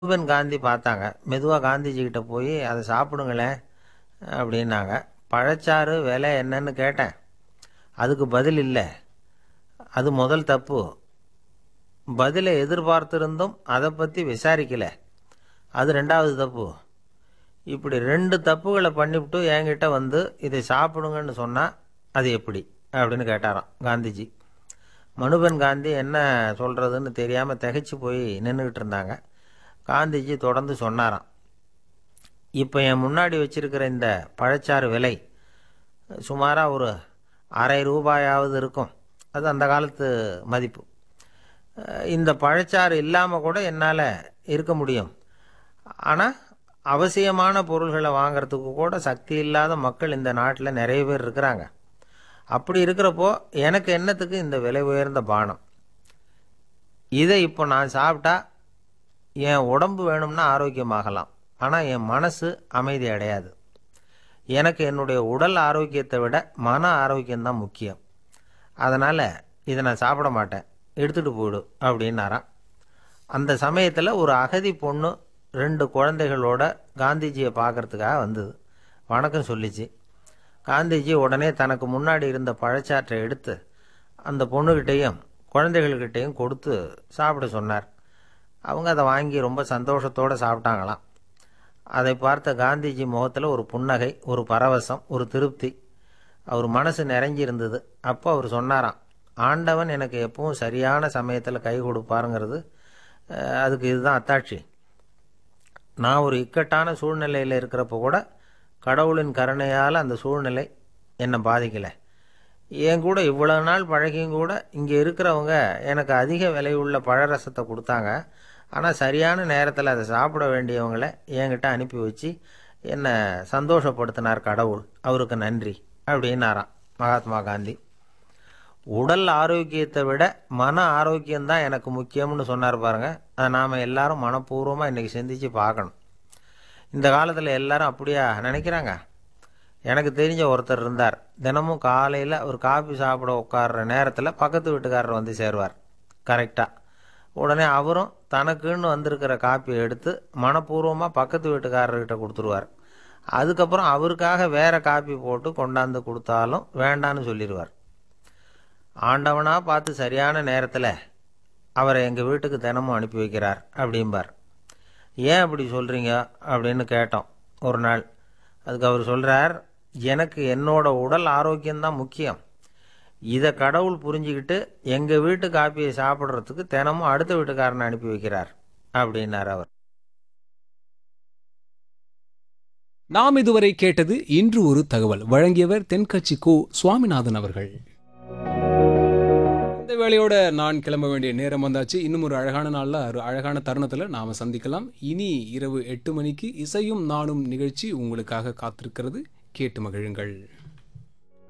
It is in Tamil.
ரூபன் காந்தி பார்த்தாங்க. மெதுவா காந்திஜி கிட்ட போய் அதை சாப்பிடுங்களேன் அப்படின்னாங்க. பழச்சாறு விலை என்னன்னு கேட்டேன். அதுக்கு பதில் இல்லை. அது முதல் தப்பு. பதிலை எதிர்பார்த்திருந்தும் அதை பற்றி விசாரிக்கல. அது ரெண்டாவது தப்பு. இப்படி ரெண்டு தப்புகளை பண்ணிவிட்டு என்கிட்ட வந்து இதை சாப்பிடுங்கன்னு சொன்னால் அது எப்படி அப்படின்னு கேட்டாராம் காந்திஜி. மனுபென் காந்தி என்ன சொல்கிறதுன்னு தெரியாமல் திகைச்சு போய் நின்றுக்கிட்டு இருந்தாங்க. காந்திஜி தொடர்ந்து சொன்னாராம், இப்போ என் முன்னாடி வச்சிருக்கிற இந்த பழச்சாறு விலை சுமாராக ஒரு ₹1/2 இருக்கும். அது அந்த காலத்து மதிப்பு. இந்த பழச்சாறு இல்லாமல் கூட என்னால் இருக்க முடியும். ஆனால் அவசியமான பொருள்களை வாங்கிறதுக்கு கூட சக்தி இல்லாத மக்கள் இந்த நாட்டில் நிறைய பேர் இருக்கிறாங்க. அப்படி இருக்கிறப்போ எனக்கு என்னத்துக்கு இந்த விலை உயர்ந்த பானம்? இதை இப்போ நான் சாப்பிட்டா என் உடம்பு வேணும்னா ஆரோக்கியமாகலாம், ஆனால் என் மனசு அமைதி அடையாது. எனக்கு என்னுடைய உடல் ஆரோக்கியத்தை விட மன ஆரோக்கியம்தான் முக்கியம். அதனால் இதை நான் சாப்பிட மாட்டேன், எடுத்துகிட்டு போயிடு அப்படின்னாராம். அந்த சமயத்தில் ஒரு அகதி பொண்ணு 2 குழந்தைகளோட காந்திஜியை பார்க்கறதுக்காக வந்தது. வணக்கம் சொல்லிச்சு. காந்திஜி உடனே தனக்கு முன்னாடி இருந்த பழச்சாற்றை எடுத்து அந்த பொண்ணுகிட்டையும் குழந்தைகள்கிட்டையும் கொடுத்து சாப்பிட சொன்னார். அவங்க அதை வாங்கி ரொம்ப சந்தோஷத்தோடு சாப்பிட்டாங்களாம். அதை பார்த்த காந்திஜி முகத்தில் ஒரு புன்னகை, ஒரு பரவசம், ஒரு திருப்தி. அவர் மனசு நிறைஞ்சி இருந்தது. அப்போ அவர் சொன்னாராம், ஆண்டவன் எனக்கு எப்பவும் சரியான சமயத்தில் கை கொடுப்பாருங்கிறது அதுக்கு இதுதான் அத்தாட்சி. நான் ஒரு இக்கட்டான சூழ்நிலையில் இருக்கிறப்ப கூட கடவுளின் கருணையால் அந்த சூழ்நிலை என்னை பாதிக்கலை. என் கூட இவ்வளவு நாள் பழகியும் கூட இங்கே இருக்கிறவங்க எனக்கு அதிக விலையுள்ள பழரசத்தை கொடுத்தாங்க. ஆனால் சரியான நேரத்தில் அதை சாப்பிட வேண்டியவங்களை என்கிட்ட அனுப்பி வச்சு என்னை சந்தோஷப்படுத்தினார் கடவுள், அவருக்கு நன்றி அப்படின்னாராம் மகாத்மா காந்தி. உடல் ஆரோக்கியத்தை விட மன ஆரோக்கியம்தான் எனக்கு முக்கியம்னு சொன்னார் பாருங்க. அதை நாம் எல்லாரும் மனப்பூர்வமாக இன்றைக்கி சிந்திச்சு பார்க்கணும். இந்த காலத்தில் எல்லாரும் அப்படியா நினைக்கிறாங்க? எனக்கு தெரிஞ்ச ஒருத்தர் இருந்தார். தினமும் காலையில் ஒரு காஃபி சாப்பிட உட்கார்ற நேரத்தில் பக்கத்து வீட்டுக்காரர் வந்து சேருவார் கரெக்டாக. உடனே அவரும் தனக்குன்னு வந்திருக்கிற காப்பியை எடுத்து மனப்பூர்வமாக பக்கத்து வீட்டுக்காரர்கிட்ட கொடுத்துருவார். அதுக்கப்புறம் அவருக்காக வேற காப்பி போட்டு கொண்டாந்து கொடுத்தாலும் வேண்டான்னு சொல்லிடுவார். ஆண்டவனாக பார்த்து சரியான நேரத்தில் அவரை எங்கள் வீட்டுக்கு தினமும் அனுப்பி வைக்கிறார் அப்படிம்பார். ஏன் அப்படி சொல்கிறீங்க அப்படின்னு கேட்டோம் ஒரு நாள். அதுக்கு அவர் சொல்கிறார், எனக்கு என்னோட உடல் ஆரோக்கியம்தான் முக்கியம். இதை கடவுள் புரிஞ்சுக்கிட்டு எங்கள் வீட்டு காப்பியை சாப்பிட்றதுக்கு தினமும் அடுத்த வீட்டுக்காரனை அனுப்பி வைக்கிறார் அப்படின்னார் அவர். நாம் இதுவரை கேட்டது இன்று ஒரு தகவல். வழங்கியவர் தென்கட்சி கோ சுவாமிநாதன் அவர்கள். இந்த வேளையோட நான் கிளம்ப வேண்டிய நேரம் வந்தாச்சு. இன்னும் ஒரு அழகான நாளில் ஒரு அழகான தருணத்தில் நாம் சந்திக்கலாம். இனி இரவு 8 மணிக்கு இசையும் நானும் நிகழ்ச்சி உங்களுக்காக காத்திருக்கிறது. கேட்டு மகிழுங்கள்.